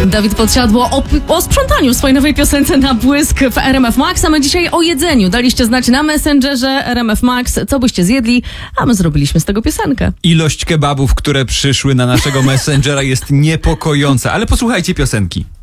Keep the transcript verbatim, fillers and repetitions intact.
Dawid Podsiadło o, o sprzątaniu swojej nowej piosence na błysk w R M F Max, a my dzisiaj o jedzeniu. Daliście znać na Messengerze R M F Max, co byście zjedli, a my zrobiliśmy z tego piosenkę. Ilość kebabów, które przyszły na naszego Messengera jest niepokojąca, ale posłuchajcie piosenki.